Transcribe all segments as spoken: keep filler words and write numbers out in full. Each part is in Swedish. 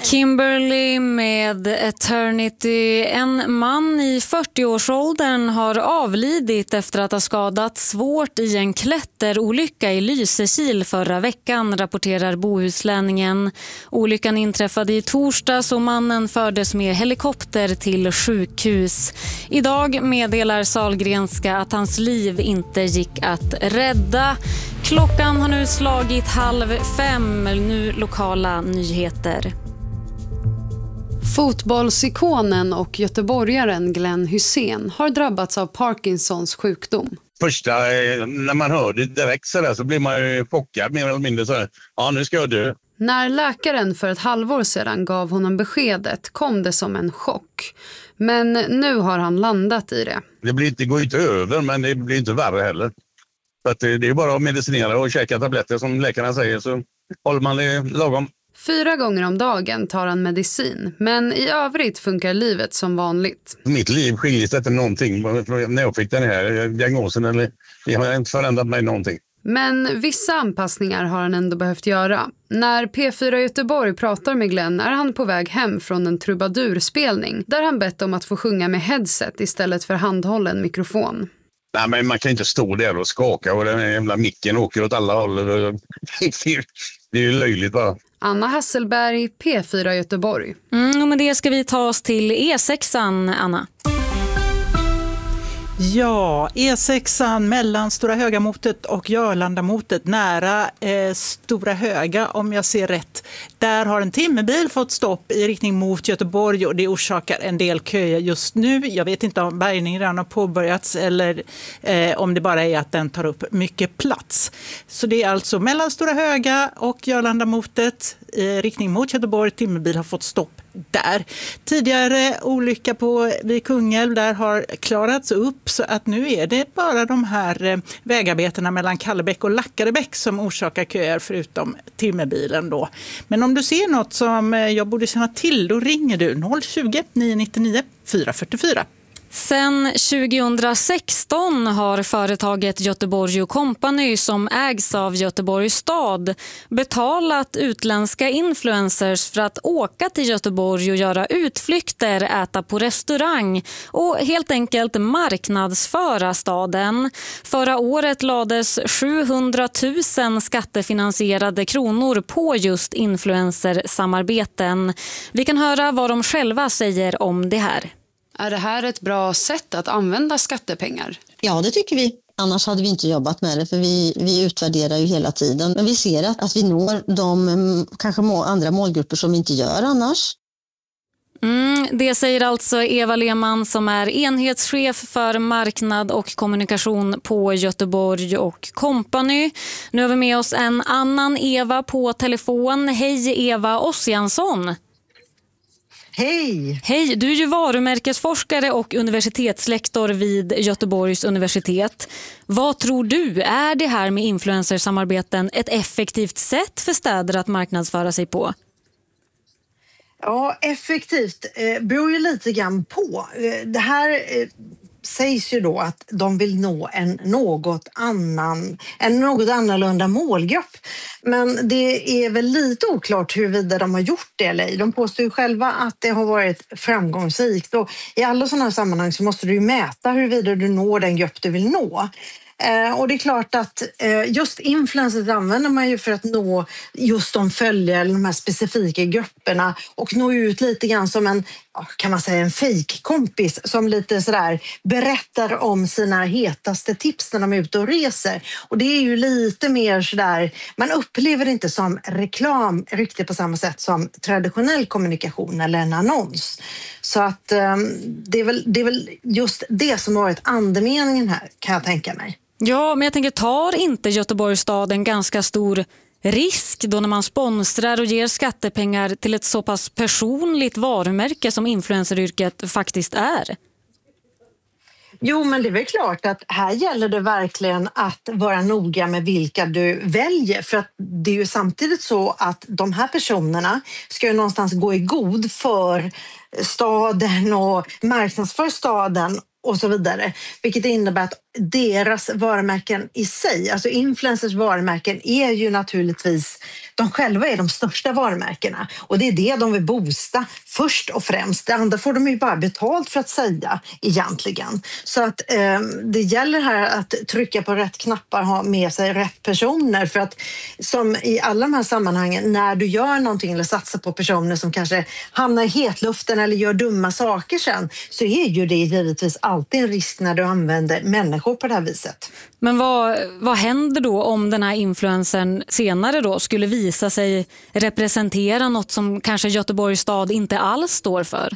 Kimberly med Eternity. En man i fyrtioårsåldern har avlidit efter att ha skadats svårt i en klätterolycka i Lysekil förra veckan, rapporterar Bohuslänningen. Olyckan inträffade i torsdags och mannen fördes med helikopter till sjukhus. Idag meddelar Sahlgrenska att hans liv inte gick att rädda. Klockan har nu slagit halv fem, nu lokala nyheter. Fotbollsikonen och göteborgaren Glenn Hysén har drabbats av Parkinsons sjukdom. Första, när man hör det direkt så, där, så blir man ju chockad mer eller mindre så här, ja nu ska jag dö. När läkaren för ett halvår sedan gav honom beskedet kom det som en chock. Men nu har han landat i det. Det, blir, det går inte över, men det blir inte värre heller. För att det, det är bara att medicinera och käka tabletter som läkarna säger, så håller man det lagom. Fyra gånger om dagen tar han medicin, men i övrigt funkar livet som vanligt. Mitt liv skiljer sig inte någonting när jag fick den här diagnosen, eller det har inte förändrat mig någonting. Men vissa anpassningar har han ändå behövt göra. När P fyra Göteborg pratar med Glenn är han på väg hem från en trubadurspelning där han bett om att få sjunga med headset istället för handhållen mikrofon. Nej, men man kan inte stå där och skaka och den jävla micken åker åt alla håll. Det är ju löjligt bara. Anna Hasselberg, P fyra Göteborg. Mm, och med det ska vi ta oss till E sexan, Anna. Ja, E sexan mellan Stora Höga-motet och Jörlanda-motet nära eh, Stora Höga, om jag ser rätt. Där har en timmerbil fått stopp i riktning mot Göteborg och det orsakar en del köer just nu. Jag vet inte om bärgningen redan har påbörjats eller eh, om det bara är att den tar upp mycket plats. Så det är alltså mellan Stora Höga och Jörlanda-motet i riktning mot Göteborg. Timmerbil har fått stopp där. Tidigare olycka på vid Kungälv där har klarats upp, så att nu är det bara de här vägarbetena mellan Kallebäck och Lackarebäck som orsakar köer förutom timmerbilen då. Men om du ser något som jag borde känna till, då ringer du noll tjugo, nio nittionio, fyra fyrtiofyra. Sen tjugohundrasexton har företaget Göteborg och Company, som ägs av Göteborgs stad, betalat utländska influencers för att åka till Göteborg och göra utflykter, äta på restaurang och helt enkelt marknadsföra staden. Förra året lades sjuhundratusen skattefinansierade kronor på just influencersamarbeten. Vi kan höra vad de själva säger om det här. Är det här ett bra sätt att använda skattepengar? Ja, det tycker vi. Annars hade vi inte jobbat med det, för vi, vi utvärderar ju hela tiden. Men vi ser att, att vi når de kanske må, andra målgrupper som vi inte gör annars. Mm, det säger alltså Eva Lehmann som är enhetschef för marknad och kommunikation på Göteborg och Company. Nu har vi med oss en annan Eva på telefon. Hej Eva Ossiansson. Hej! Hej, du är ju varumärkesforskare och universitetslektor vid Göteborgs universitet. Vad tror du, är det här med influencersamarbeten ett effektivt sätt för städer att marknadsföra sig på? Ja, effektivt eh, beror ju lite grann på. Eh, det här eh, sägs ju då att de vill nå en något annan, en något annorlunda målgrupp. Men det är väl lite oklart huruvida de har gjort det eller ej. De påstår ju själva att det har varit framgångsrikt. Och i alla sådana här sammanhang så måste du ju mäta huruvida du når den grupp du vill nå. Eh, och det är klart att eh, just influencers använder man ju för att nå just de följare, de här specifika grupperna och nå ut lite grann som en, kan man säga, en fake-kompis som lite sådär berättar om sina hetaste tips när de är ute och reser. Och det är ju lite mer sådär, man upplever det inte som reklam riktigt på samma sätt som traditionell kommunikation eller en annons. Så att eh, det, är väl, det är väl just det som har varit andemeningen här, kan jag tänka mig. Ja, men jag tänker, tar inte Göteborgs stad en ganska stor risk då när man sponsrar och ger skattepengar till ett så pass personligt varumärke som influenceryrket faktiskt är? Jo, men det är väl klart att här gäller det verkligen att vara noga med vilka du väljer. För att det är ju samtidigt så att de här personerna ska ju någonstans gå i god för staden och marknadsför staden och så vidare. Vilket innebär att deras varumärken i sig, alltså influencers varumärken är ju naturligtvis, de själva är de största varumärkena och det är det de vill boosta först och främst. Det andra får de ju bara betalt för att säga egentligen. Så att eh, det gäller här att trycka på rätt knappar, ha med sig rätt personer, för att som i alla de här sammanhangen, när du gör någonting eller satsar på personer som kanske hamnar i hetluften eller gör dumma saker sen, så är ju det givetvis alltid en risk när du använder människor på det här viset. Men vad, vad händer då om den här influencern senare då skulle visa sig representera något som kanske Göteborgs stad inte alls står för?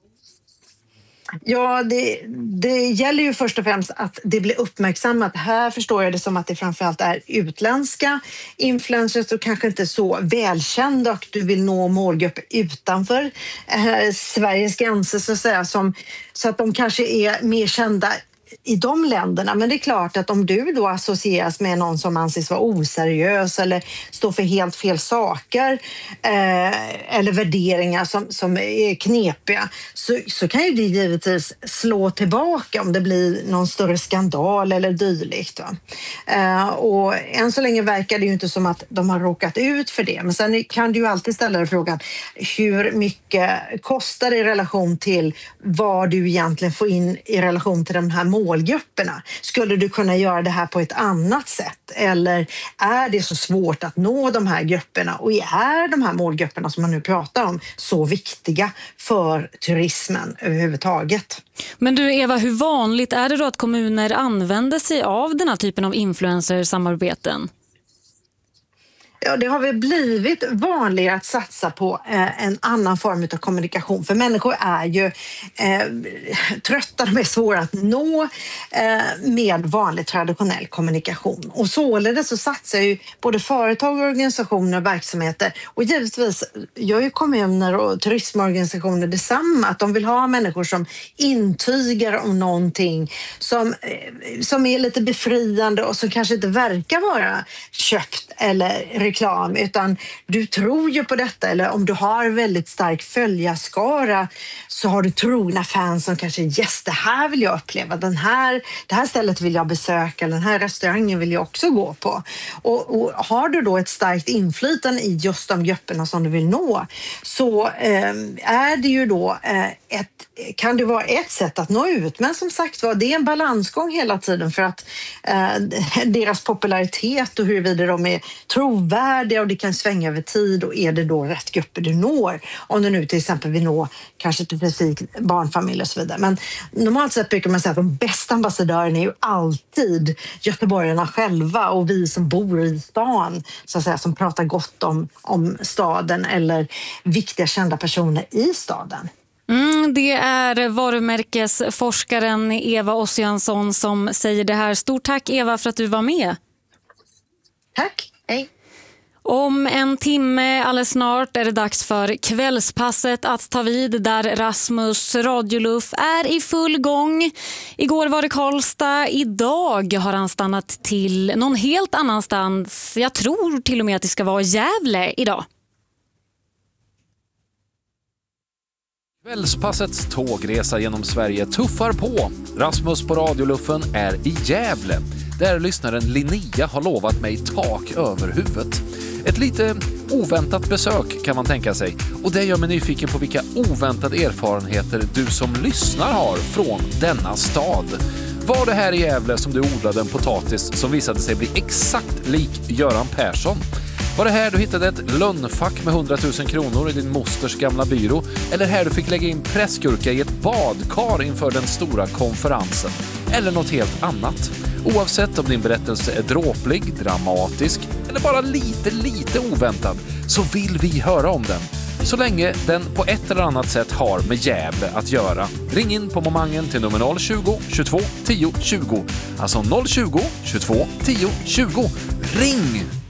Ja, det, det gäller ju först och främst att det blir uppmärksammat. Här förstår jag det som att det framförallt är utländska influencers och kanske inte så välkända, och du vill nå målgrupper utanför eh, Sveriges gränser så att säga, som, så att de kanske är mer kända i de länderna. Men det är klart att om du då associeras med någon som anses vara oseriös eller står för helt fel saker eh, eller värderingar som, som är knepiga, så, så kan ju det givetvis slå tillbaka om det blir någon större skandal eller dylikt. Va? Eh, och än så länge verkar det ju inte som att de har råkat ut för det. Men sen kan du ju alltid ställa dig frågan, hur mycket kostar det i relation till vad du egentligen får in i relation till de här målen? Målgrupperna. Skulle du kunna göra det här på ett annat sätt? Eller är det så svårt att nå de här grupperna? Och är de här målgrupperna som man nu pratar om så viktiga för turismen överhuvudtaget? Men du Eva, hur vanligt är det då att kommuner använder sig av den här typen av influencer-samarbeten? Ja, det har väl blivit vanligare att satsa på eh, en annan form av kommunikation. För människor är ju eh, trötta, de är svåra att nå eh, med vanlig traditionell kommunikation. Och således så satsar ju både företag, organisationer och verksamheter, och givetvis gör ju kommuner och turismorganisationer detsamma, att de vill ha människor som intygar om någonting som, eh, som är lite befriande och som kanske inte verkar vara köpt eller reklam, utan du tror ju på detta, eller om du har väldigt stark följarskara så har du trogna fans som kanske yes, det här vill jag uppleva, den här, det här stället vill jag besöka, den här restaurangen vill jag också gå på. Och, och har du då ett starkt inflytande i just de grupperna som du vill nå, så eh, är det ju då eh, ett, kan det vara ett sätt att nå ut. Men som sagt var, det är en balansgång hela tiden, för att eh, deras popularitet och huruvida de är trovärdiga, och det kan svänga över tid, och är det då rätt grupper du når? Om du nu till exempel vill nå kanske specifikt barnfamiljer och så vidare. Men normalt sett brukar man säga att de bästa ambassadörerna är ju alltid göteborgarna själva och vi som bor i stan, så att säga, som pratar gott om, om staden eller viktiga kända personer i staden. Mm, det är varumärkesforskaren Eva Ossiansson som säger det här. Stort tack Eva för att du var med. Tack, hej. Om en timme alldeles snart är det dags för kvällspasset att ta vid, där Rasmus Radioluff är i full gång. Igår var det Karlstad, idag har han stannat till någon helt annanstans. Jag tror till och med att det ska vara Gävle idag. Kvällspassets tågresa genom Sverige tuffar på. Rasmus på Radioluffen är i Gävle, där lyssnaren Linnea har lovat mig tak över huvudet. Ett lite oväntat besök kan man tänka sig, och det gör mig nyfiken på vilka oväntade erfarenheter du som lyssnar har från denna stad. Var det här i Gävle som du odlade en potatis som visade sig bli exakt lik Göran Persson? Var det här du hittade ett lönnfack med hundratusen kronor i din mosters gamla byrå? Eller här du fick lägga in pressgurka i ett badkar inför den stora konferensen? Eller något helt annat? Oavsett om din berättelse är dråplig, dramatisk eller bara lite, lite oväntad, så vill vi höra om den. Så länge den på ett eller annat sätt har med Gävle att göra. Ring in på momangen till nummer noll tjugo, tjugotvå, tio, tjugo. Alltså noll tjugo, tjugotvå, tio, tjugo. Ring!